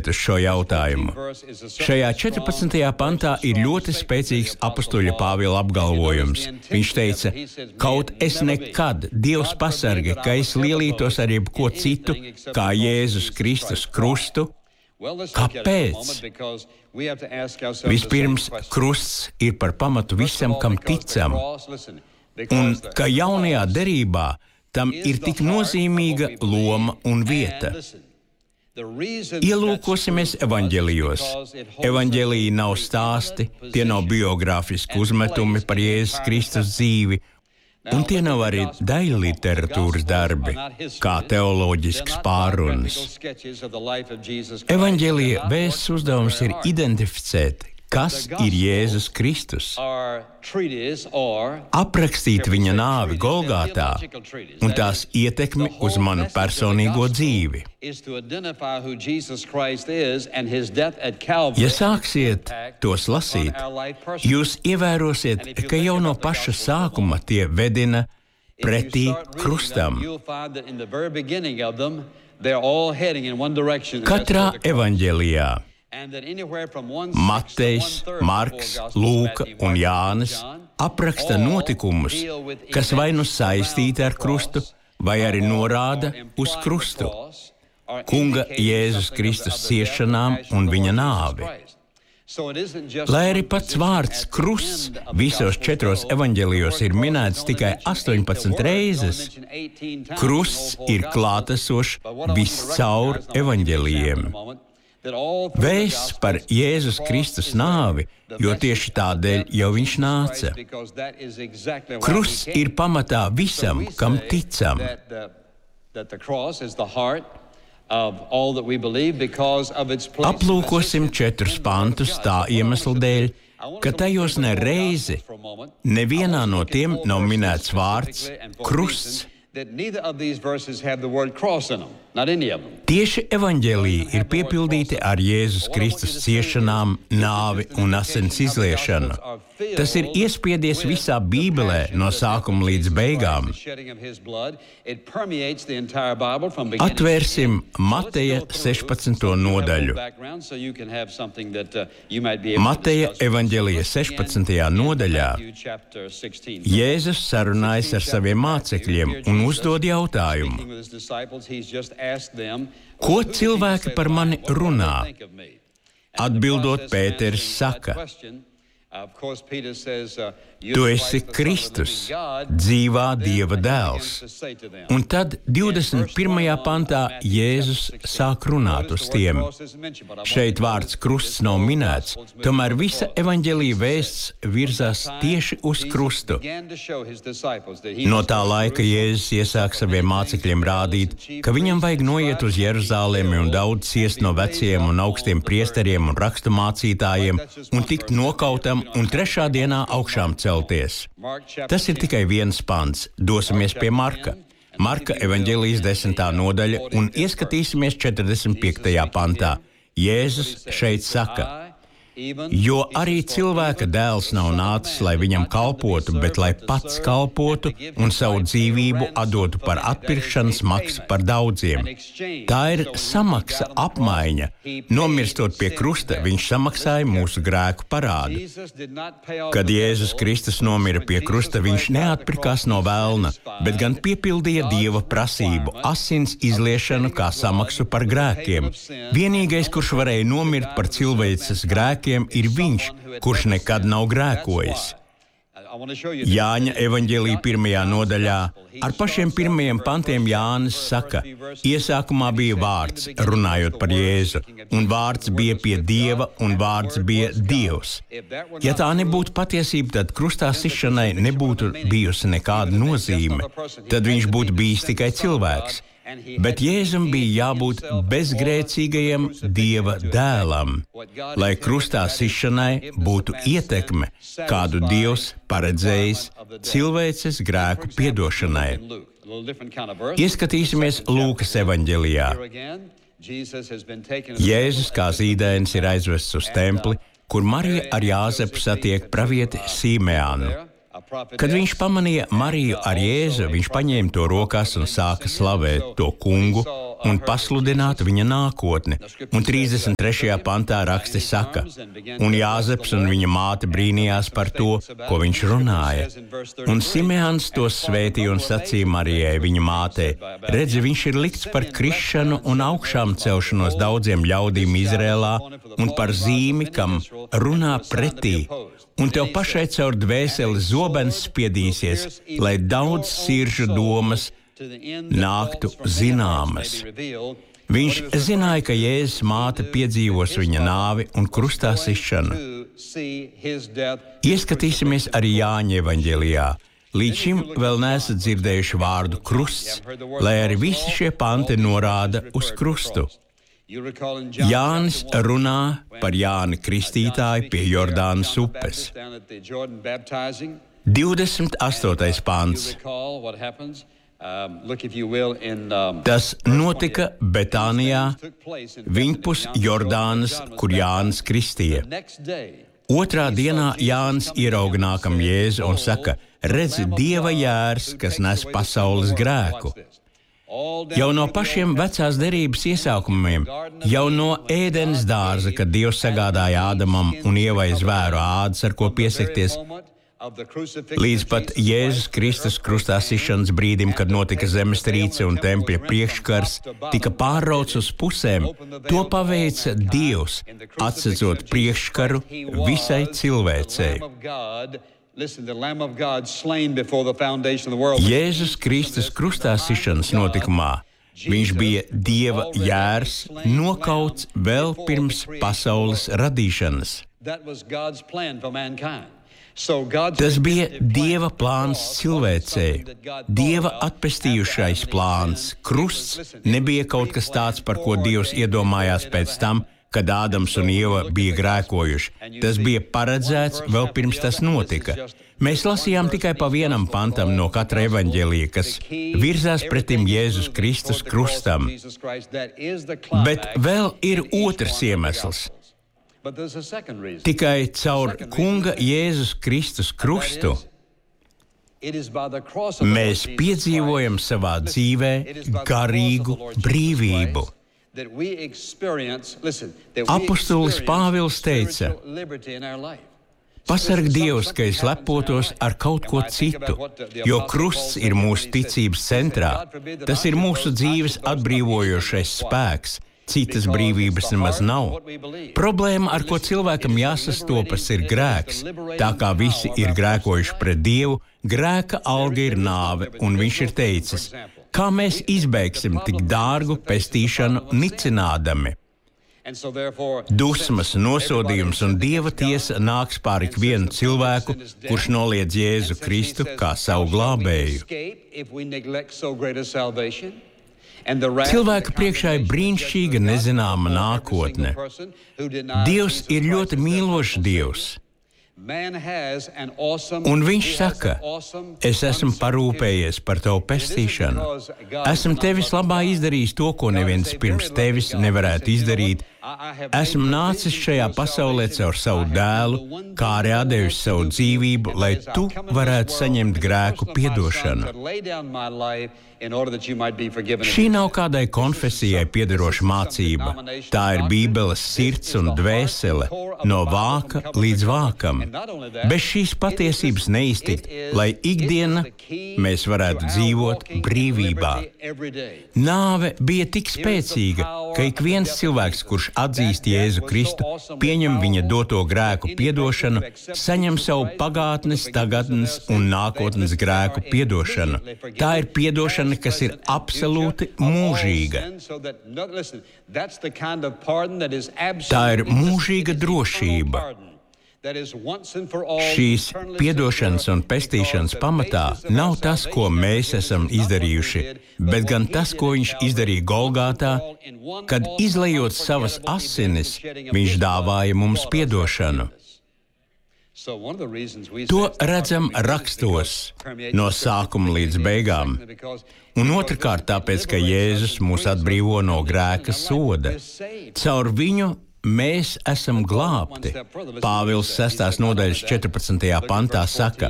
atbild uz šo jautājumu. Šajā 14. pantā ir ļoti spēcīgs apustuļa Pāvila apgalvojums. Viņš teica, kaut es nekad, Dievs pasargi, ka es lielītos ar jebko citu, kā Jēzus Kristus krustu. Kāpēc? Vispirms, krusts ir par pamatu visam, kam ticam, un ka jaunajā derībā tam ir tik nozīmīga loma un vieta. Ielūkosimies evaņģelijos. Evaņģeliji nav stāsti, tie nav biogrāfiski uzmetumi par Jēzus Kristus dzīvi, un tie nav arī daļliteratūras darbi, kā teoloģisks pārunas. Evaņģelija vēsts uzdevums ir identificēt, kas ir Jēzus Kristus, aprakstīt viņa nāvi Golgātā un tās ietekmi uz manu personīgo dzīvi. Ja sāksiet tos lasīt, jūs ievērosiet, ka jau no paša sākuma tie vedina pretī krustam. Katrā evaņģelijā Matejs, Marks, Lūka un Jānis apraksta notikumus, kas vai nu saistīti ar krustu, vai arī norāda uz krustu, Kunga Jēzus Kristus ciešanām un viņa nāvi. Lai arī pats vārds krusts visos 4 evaņģelijos ir minēts tikai 18 reizes, krusts ir klātesošs viscaur evaņģelijiem. Vēsts par Jēzus Kristus nāvi, jo tieši tādēļ jau viņš nāca. Krusts ir pamatā visam, kam ticam. Aplūkosim 4 pantus tā iemesla dēļ, ka tajos ne reizi, nevienā no tiem nav minēts vārds krusts. Tieši evaņģēliji ir piepildīti ar Jēzus Kristus ciešanām, nāvi un asins izliešanu. Tas ir iespiedies visā Bībelē no sākuma līdz beigām. Atvērsim Mateja 16. nodaļu. Mateja evaņģēlija 16. nodaļā Jēzus sarunājas ar saviem mācekļiem un uzdod jautājumu. Ko cilvēki par mani runā? Atbildot, Pēters saka, tu esi Kristus, dzīvā Dieva dēls. Un tad 21. pantā Jēzus sāk runāt uz tiem. Šeit vārds krusts nav minēts, tomēr visa evaņģēlija vēsts virzās tieši uz krustu. No tā laika Jēzus iesāk saviem mācekļiem rādīt, ka viņam vajag noiet uz Jeruzalemi un daudz ciest no veciem un augstiem priesteriem un raksturmācītājiem un tikt nokautam un 3. dienā augšām celties. Tas ir tikai viens pants. Dosimies pie Marka. Marka evaņģēlijas 10. nodaļa un ieskatīsimies 45. pantā. Jēzus šeit saka, jo arī cilvēka dēls nav nācis, lai viņam kalpotu, bet lai pats kalpotu un savu dzīvību atdotu par atpirkšanas maksu par daudziem. Tā ir samaksa apmaiņa. Nomirstot pie krusta, viņš samaksāja mūsu grēku parādu. Kad Jēzus Kristus nomira pie krusta, viņš neatpirkās no velna, bet gan piepildīja Dieva prasību, asins izliešanu kā samaksu par grēkiem. Vienīgais, kurš varēja nomirt par cilvēces grēkiem, ir viņš, kurš nekad nav grēkojis. Jāņa evaņģēlija 1. nodaļā ar pašiem 1. pantiem Jānis saka, iesākumā bija vārds, runājot par Jēzu, un vārds bija pie Dieva, un vārds bija Dievs. Ja tā nebūtu patiesība, tad krustā sišanai nebūtu bijusi nekāda nozīme, tad viņš būtu bijis tikai cilvēks. Bet Jēzum bija jābūt bezgrēcīgajam Dieva dēlam, lai krustā sišanai būtu ietekme, kādu Dievs paredzējis cilvēces grēku piedošanai. Ieskatīsimies Lūkas evaņģelijā. Jēzus kā zīdainis ir aizvests uz templi, kur Marija ar Jāzepu satiek pravieti Simeānu. Kad viņš pamanīja Mariju ar Jēzu, viņš paņēma to rokās un sāka slavēt to kungu, un pasludināt viņa nākotni. Un 33. pantā raksti saka, un Jāzeps un viņa māte brīnījās par to, ko viņš runāja. Un Simeons tos svētīja un sacīja Marijai, viņa mātei, redzi, viņš ir likts par krišanu un augšām celšanos daudziem ļaudīm Izrēlā un par zīmi, kam runā pretī. Un tev pašai caur dvēseli zobens spiedīsies, lai daudz sirdžu domas nāktu zināmas. Viņš zināja, ka Jēzus māte piedzīvos viņa nāvi un krustā sišanu. Ieskatīsimies arī Jāņa evaņģēlijā. Līdz šim vēl neesat dzirdējuši vārdu krusts, lai arī visi šie panti norāda uz krustu. Jānis runā par Jāni Kristītāju pie Jordānas upes. 28. pants. Tas notika Betānijā, viņpus Jordānas, kur Jānis kristīja. Otrā dienā Jānis ierauga nākam Jēzu un saka, redzi, Dieva jērs, kas nes pasaules grēku. Jau no pašiem vecās derības iesākumiem, jau no Ēdenes dārza, kad Dievs sagādāja Ādamam un Ievai zvēru ādas, ar ko piesakties, līdz pat Jēzus Kristus krustā sišanas brīdim, kad notika zemestrīce un tempļa priekškars, tika pārrauts uz pusēm, to paveica Dievs, atsedzot priekškaru visai cilvēcei. Jēzus Kristus krustā sišanas notikumā viņš bija Dieva jērs, nokauts vēl pirms pasaules radīšanas. Tas bija Dieva plāns cilvēcei, Dieva atpestījušais plāns. Krusts nebija kaut kas tāds, par ko Dievs iedomājās pēc tam, kad Ādams un Ieva bija grēkojuši. Tas bija paredzēts vēl pirms tas notika. Mēs lasījām tikai pa vienam pantam no katra evaņģēlija, kas virzās pretim Jēzus Kristus krustam. Bet vēl ir otrs iemesls. Tikai caur Kunga Jēzus Kristus krustu mēs piedzīvojam savā dzīvē garīgu brīvību. Apostolis Pāvils teica, pasarg Dievs, ka es lepotos ar kaut ko citu, jo krusts ir mūsu ticības centrā. Tas ir mūsu dzīves atbrīvojošais spēks. Citas brīvības nemaz nav. Problēma, ar ko cilvēkam jāsastopas, ir grēks. Tā kā visi ir grēkojuši pret Dievu, grēka alga ir nāve, un viņš ir teicis, kā mēs izbeigsim tik dārgu pestīšanu nicinādami. Dusmas, nosodījums un Dieva tiesa nāks pār ikvienu cilvēku, kurš noliedz Jēzu Kristu kā savu glābēju. Cilvēka priekšā ir brīnišķīga nezināma nākotne. Dievs ir ļoti mīlošs Dievs. Un viņš saka, es esmu parūpējies par tavu pestīšanu. Esmu tevis labā izdarījis to, ko neviens pirms tevis nevarētu izdarīt. Esmu nācis šajā pasaulē caur savu dēlu, kā arī atdevis savu dzīvību, lai tu varētu saņemt grēku piedošanu. Šī nav kādai konfesijai piederoša mācība. Tā ir Bībeles sirds un dvēsele, no vāka līdz vākam. Bez šīs patiesības neiztikt, lai ikdiena mēs varētu dzīvot brīvībā. Nāve bija tik spēcīga, ka ik viens cilvēks, kurš atzīst Jēzu Kristu, pieņem viņa doto grēku piedošanu, saņem savu pagātnes, tagadnes un nākotnes grēku piedošanu. Tā ir piedošana, kas ir absolūti mūžīga. Tā ir mūžīga drošība. Šīs piedošanas un pestīšanas pamatā nav tas, ko mēs esam izdarījuši, bet gan tas, ko viņš izdarīja Golgātā, kad izlejot savas asinis, viņš dāvāja mums piedošanu. To redzam rakstos no sākuma līdz beigām. Un otrkārt tāpēc, ka Jēzus mūs atbrīvo no grēka soda. Caur viņu mēs esam glābti. Pāvils 6. nodaļas 14. pantā saka: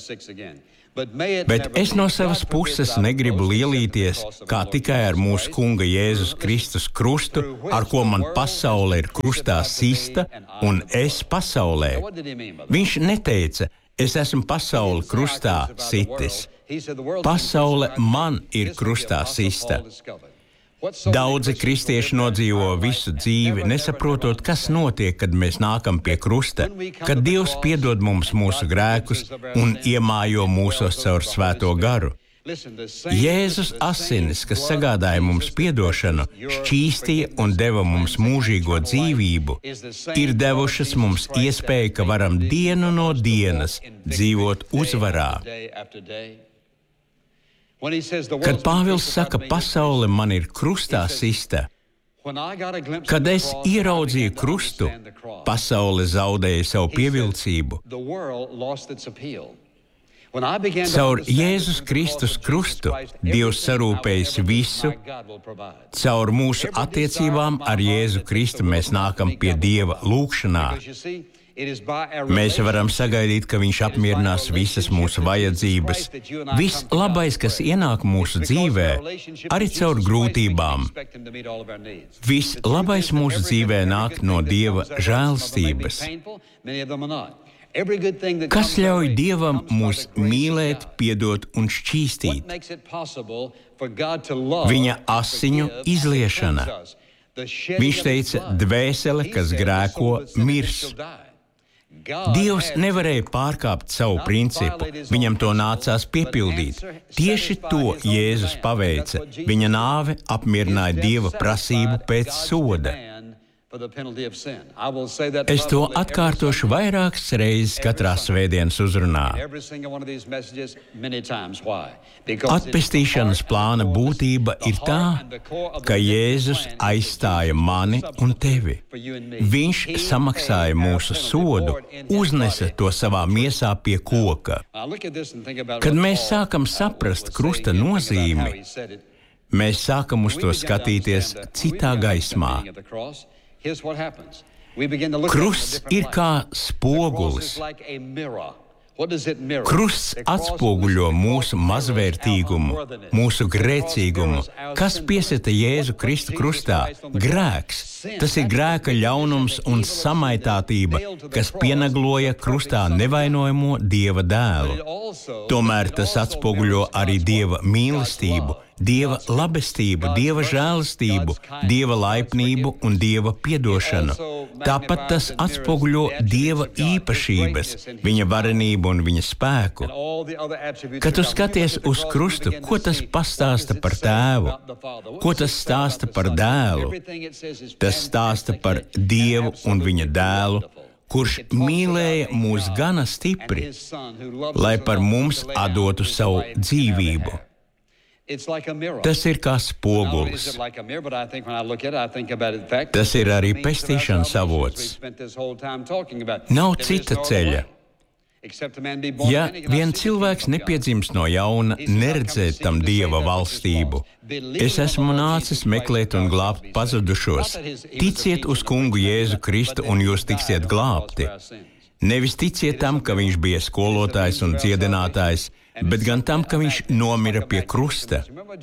Bet es no savas puses negribu lielīties kā tikai ar mūsu Kunga Jēzus Kristus krustu, ar ko man pasaule ir krustā sista un es pasaulē. Viņš neteica: es esmu pasauli krustā sitis. Pasaule man ir krustā sista. Daudzi kristieši nodzīvo visu dzīvi, nesaprotot, kas notiek, kad mēs nākam pie krusta, kad Dievs piedod mums mūsu grēkus un iemājo mūsos caur svēto garu. Jēzus asinis, kas sagādāja mums piedošanu, šķīstīja un deva mums mūžīgo dzīvību, ir devušas mums iespēju, ka varam dienu no dienas dzīvot uzvarā. Kad Pāvils saka, pasaule man ir krustā sista, kad es ieraudzīju krustu, pasaule zaudēja savu pievilcību. Caur Jēzus Kristus krustu Dievs sarūpējis visu. Caur mūsu attiecībām ar Jēzu Kristu mēs nākam pie Dieva lūgšanā. Mēs varam sagaidīt, ka Viņš apmierinās visas mūsu vajadzības. Viss labais, kas ienāk mūsu dzīvē, arī caur grūtībām. Viss labais mūsu dzīvē nāk no Dieva žēlstības. Kas ļauj Dievam mūs mīlēt, piedot un šķīstīt? Viņa asiņu izliešana. Viņš teica, dvēsele, kas grēko, mirs. Dievs nevarēja pārkāpt savu principu, viņam to nācās piepildīt. Tieši to Jēzus paveica. Viņa nāve apmierināja Dieva prasību pēc soda. Es to atkārtošu vairākas reizes katrā svētdienas uzrunā. Atpestīšanas plāna būtība ir tā, ka Jēzus aizstāja mani un tevi. Viņš samaksāja mūsu sodu, uznesa to savā miesā pie koka. Kad mēs sākam saprast krusta nozīmi, mēs sākam uz to skatīties citā gaismā. Krusts ir kā spogulis. Krusts atspoguļo mūsu mazvērtīgumu, mūsu grēcīgumu. Kas piesita Jēzu Kristu krustā? Grēks. Tas ir grēka ļaunums un samaitātība, kas pienagloja krustā nevainojamo Dieva dēlu. Tomēr tas atspoguļo arī Dieva mīlestību, Dieva labestību, Dieva žēlastību, Dieva laipnību un Dieva piedošanu. Tāpat tas atspoguļo Dieva īpašības, viņa varenību un viņa spēku. Kad tu skaties uz krustu, ko tas pastāsta par tēvu? Ko tas stāsta par dēlu? Tas stāsta par Dievu un viņa dēlu, kurš mīlēja mūs gana stipri, lai par mums atdotu savu dzīvību. Tas ir kā spogulis. Tas ir arī pestīšanas avots. Nav cita ceļa. Ja vien cilvēks nepiedzimst no jauna, neredzēt tam Dieva valstību. Es esmu nācis meklēt un glābt pazudušos. Ticiet uz Kungu Jēzu Kristu un jūs tiksiet glābti. Nevis ticiet tam, ka viņš bija skolotājs un dziedinātājs, bet gan tam, ka viņš nomira pie krusta.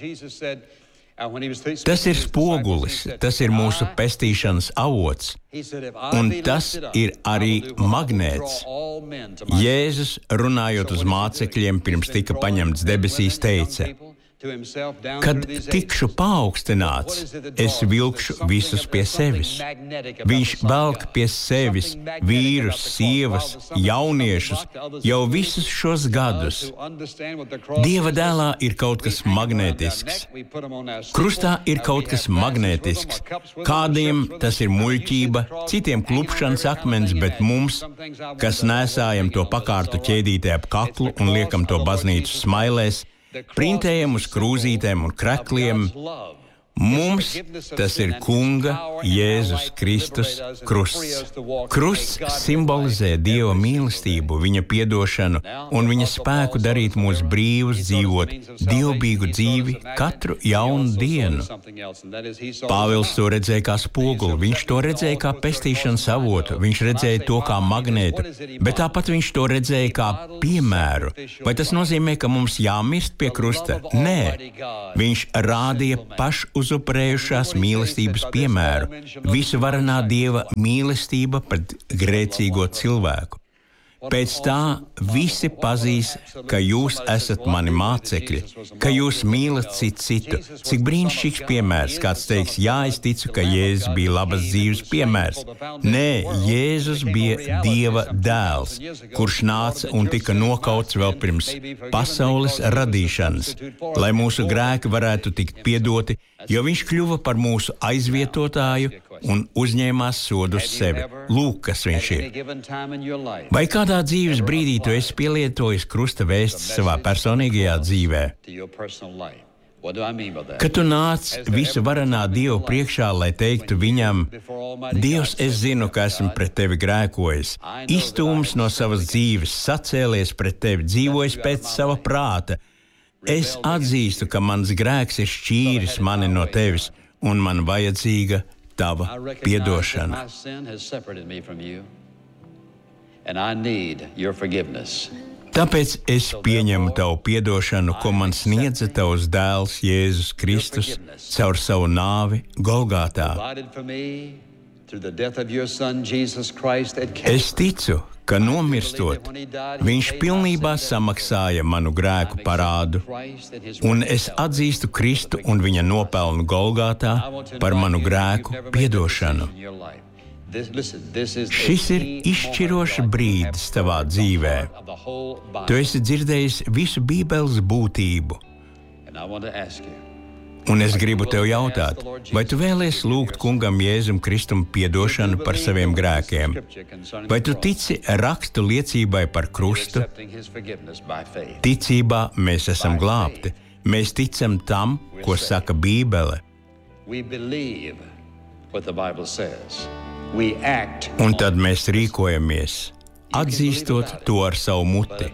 Tas ir spogulis, tas ir mūsu pestīšanas avots, un tas ir arī magnēts. Jēzus, runājot uz mācekļiem, pirms tika paņemts debesīs, teica: kad tikšu paaugstināts, es vilkšu visus pie sevis. Viņš velk pie sevis vīrus, sievas, jauniešus jau visus šos gadus. Dieva dēlā ir kaut kas magnētisks. Krustā ir kaut kas magnētisks. Kādiem tas ir muļķība, citiem klupšanas akmens, bet mums, kas nesājam to pakārtu ķēdītē ap kaklu un liekam to baznīcu smailēs, printējam uz krūzītēm un krekliem, Mums tas ir Kunga Jēzus Kristus krusts. Krusts simbolizē Dieva mīlestību, viņa piedošanu un viņa spēku darīt mūs brīvus dzīvot dievbijīgu dzīvi katru jaunu dienu. Pāvils to redzēja kā spoguli, viņš to redzēja kā pestīšanas avotu, viņš redzēja to kā magnētu, bet tāpat viņš to redzēja kā piemēru. Vai tas nozīmē, ka mums jāmirst pie krusta? Nē, viņš rādīja pašuzupurējušās mīlestības piemēru, visuvarenā Dieva mīlestība pret grēcīgo cilvēku. Pēc tā visi pazīs, ka jūs esat mani mācekļi, ka jūs mīlat citu. Cik brīnišķīgs piemērs, kāds teiks, jā, es ticu, ka Jēzus bija labas dzīves piemērs. Nē, Jēzus bija Dieva dēls, kurš nāca un tika nokauts vēl pirms pasaules radīšanas, lai mūsu grēki varētu tikt piedoti, jo viņš kļuva par mūsu aizvietotāju un uzņēmās sodu uz sevi. Lūk, kas viņš ir. Vai kādā dzīves brīdī tu esi pielietojis krusta vēstis savā personīgajā dzīvē? Kad tu nāc visu varenā Dievu priekšā, lai teiktu viņam, Dievs, es zinu, ka esmu pret tevi grēkojis, izstūmis no savas dzīves, sacēlies pret tevi, dzīvojis pēc sava prāta. Es atzīstu, ka mans grēks ir šķīris mani no tevis, un man vajadzīga tava piedošana. Tāpēc es pieņemu tavu piedošanu, ko man sniedza tavs dēls Jēzus Kristus caur savu nāvi Golgātā. Es ticu, ka nomirstot, viņš pilnībā samaksāja manu grēku parādu, un es atzīstu Kristu un viņa nopelnu Golgātā par manu grēku piedošanu. Šis ir izšķirošs brīdis tavā dzīvē. Tu esi dzirdējis visu Bībeles būtību. Un es gribu tev jautāt, vai tu vēlies lūgt Kungam Jēzum Kristum piedošanu par saviem grēkiem? Vai tu tici rakstu liecībai par krustu? Ticībā mēs esam glābti. Mēs ticam tam, ko saka Bībele. Un tad mēs rīkojamies, atzīstot to ar savu muti.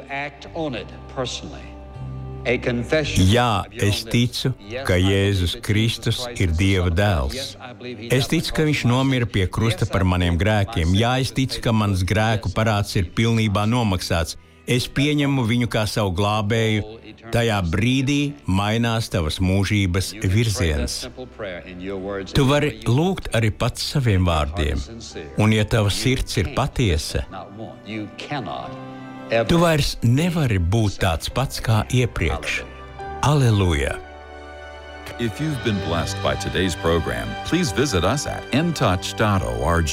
Jā, es ticu, ka Jēzus Kristus ir Dieva dēls. Es ticu, ka viņš nomira pie krusta par maniem grēkiem. Jā, es ticu, ka mans grēku parāds ir pilnībā nomaksāts. Es pieņemu viņu kā savu glābēju. Tajā brīdī mainās tavas mūžības virziens. Tu vari lūgt arī pats saviem vārdiem. Un ja tava sirds ir patiesa, tu vairs nevari būt tāds pats kā iepriekš. Alleluja! If you've been blessed by today's program, please visit us at intouch.org.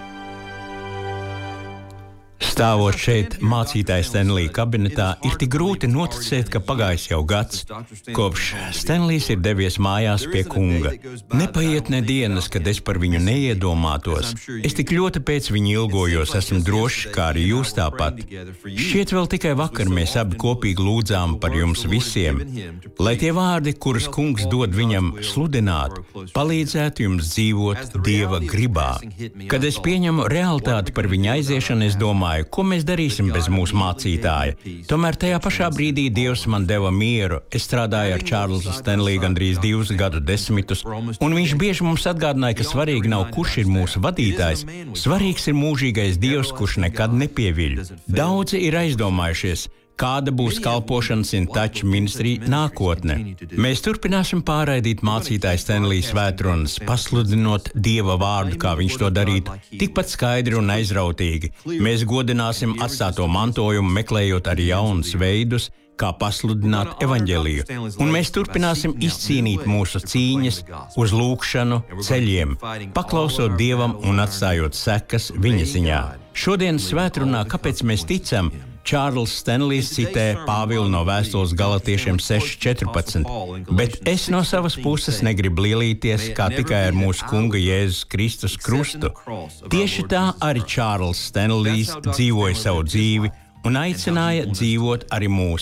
Stāvot šeit mācītāja Stenlija kabinetā, ir tik grūti noticēt, ka pagājis jau gads, kopš Stenlijs ir devies mājās pie Kunga. Nepaiet ne dienas, kad es par viņu neiedomātos. Es tik ļoti pēc viņa ilgojos, esmu drošs, kā arī jūs tāpat. Šķiet vēl tikai vakar mēs abi kopīgi lūdzām par jums visiem, lai tie vārdi, kurus Kungs dod viņam sludināt, palīdzētu jums dzīvot Dieva gribā. Kad es pieņemu realitāti par viņa aiziešanu, es domāju, ko mēs darīsim bez mūsu mācītāja. Tomēr tajā pašā brīdī Dievs man deva mieru. Es strādāju ar Čārlzu Stenliju gandrīz 2 gadu desmitus, un viņš bieži mums atgādināja, ka svarīgi nav, kurš ir mūsu vadītājs. Svarīgs ir mūžīgais Dievs, kurš nekad nepieviļ. Daudzi ir aizdomājušies, kāda būs kalpošanas InTouch ministrija nākotne. Mēs turpināsim pārraidīt mācītāju Stenlija svētrunas, pasludinot Dieva vārdu, kā viņš to darītu, tikpat skaidri un aizrautīgi. Mēs godināsim atstāto mantojumu, meklējot arī jaunus veidus, kā pasludināt evaņģēliju. Un mēs turpināsim izcīnīt mūsu cīņas uz lūgšanu ceļiem, paklausot Dievam un atstājot sekas viņa ziņā. Šodienas svētrunā, kāpēc mēs ticam, Čārls Stenlijs citē Pāvilu no vēstules Galatiešiem 6:14, bet es no savas puses negribu lielīties kā tikai ar mūsu Kunga Jēzus Kristus krustu. Tieši tā arī Čārls Stenlijs dzīvoja savu dzīvi un aicināja dzīvot arī mūs.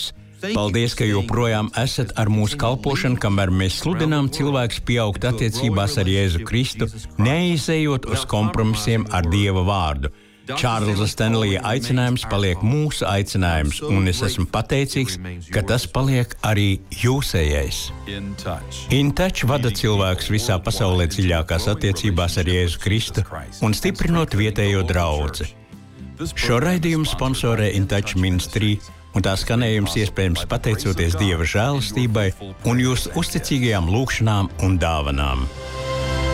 Paldies, ka joprojām esat ar mūsu kalpošanu, kamēr mēs sludinām cilvēkus pieaugt attiecībās ar Jēzu Kristu, neizejot uz kompromisiem ar Dieva vārdu. Čārlza Stenlija aicinājums paliek mūsu aicinājums, un es esmu pateicīgs, ka tas paliek arī jūsējais. In Touch vada cilvēkus visā pasaulē dziļākās attiecībās ar Jēzu Kristu un stiprinot vietējo draudzi. Šo raidījumu sponsorē In Touch Ministry, un tā skanējums iespējams pateicoties Dieva žēlastībai un jūsu uzticīgajām lūgšanām un dāvanām.